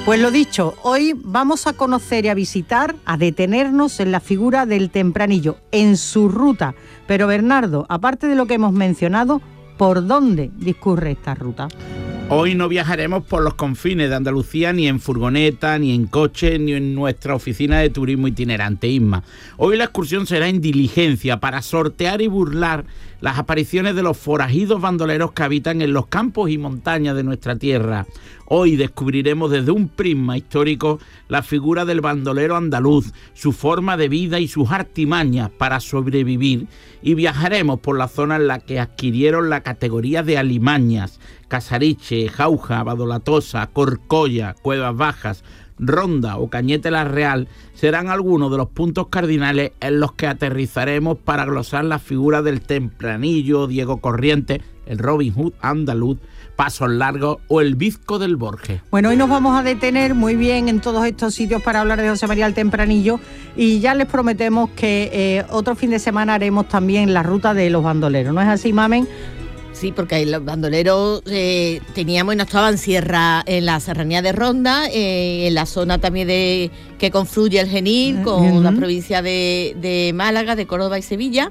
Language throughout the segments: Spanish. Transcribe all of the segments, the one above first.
Pues lo dicho, hoy vamos a conocer y a visitar, a detenernos en la figura del Tempranillo, en su ruta. Pero Bernardo, aparte de lo que hemos mencionado, ¿por dónde discurre esta ruta? Hoy no viajaremos por los confines de Andalucía ni en furgoneta, ni en coche, ni en nuestra oficina de turismo itinerante, Isma. Hoy la excursión será en diligencia para sortear y burlar las apariciones de los forajidos bandoleros que habitan en los campos y montañas de nuestra tierra. Hoy descubriremos desde un prisma histórico la figura del bandolero andaluz, su forma de vida y sus artimañas para sobrevivir, y viajaremos por la zona en la que adquirieron la categoría de alimañas: Casariche, Jauja, Badolatosa, Corcolla, Cuevas Bajas, Ronda o Cañete la Real serán algunos de los puntos cardinales en los que aterrizaremos para glosar la figura del Tempranillo, Diego Corrientes, el Robin Hood andaluz, Pasos Largos o el Bizco del Borges. Bueno, hoy nos vamos a detener muy bien en todos estos sitios para hablar de José María el Tempranillo, y ya les prometemos que otro fin de semana haremos también la ruta de los bandoleros. ¿No es así, Mamen? Sí, porque ahí los bandoleros teníamos y nos estaban en la serranía de Ronda, en la zona también que confluye el Genil con la provincia de Málaga, de Córdoba y Sevilla,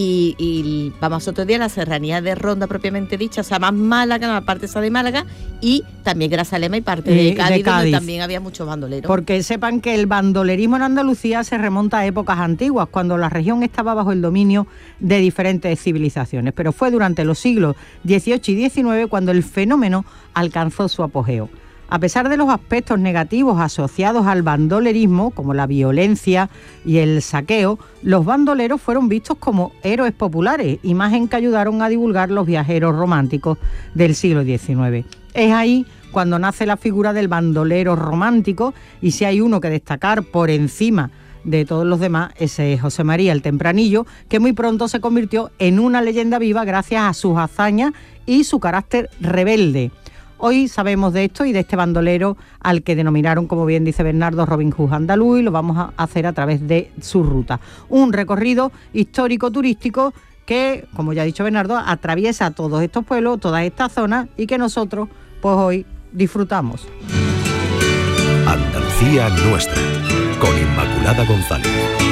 y vamos otro día a la serranía de Ronda propiamente dicha, o sea, más Málaga, la parte esa de Málaga, y también Grazalema y parte de Cádiz, donde también había muchos bandoleros. Porque sepan que el bandolerismo en Andalucía se remonta a épocas antiguas, cuando la región estaba bajo el dominio de diferentes civilizaciones, pero fue durante los siglos XVIII y XIX cuando el fenómeno alcanzó su apogeo. A pesar de los aspectos negativos asociados al bandolerismo, como la violencia y el saqueo, los bandoleros fueron vistos como héroes populares, imagen que ayudaron a divulgar los viajeros románticos del siglo XIX. Es ahí cuando nace la figura del bandolero romántico, y si hay uno que destacar por encima de todos los demás, ese es José María el Tempranillo, que muy pronto se convirtió en una leyenda viva gracias a sus hazañas y su carácter rebelde. Hoy sabemos de esto y de este bandolero al que denominaron, como bien dice Bernardo, Robin Hood andaluz, y lo vamos a hacer a través de su ruta. Un recorrido histórico-turístico que, como ya ha dicho Bernardo, atraviesa todos estos pueblos, todas estas zonas, y que nosotros, pues hoy, disfrutamos. Andalucía nuestra, con Inmaculada González.